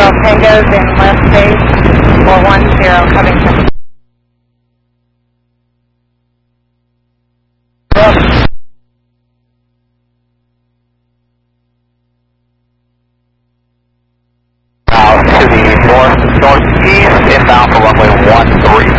Tangos in left base, 410 Covington. To the northeast, inbound for runway 13.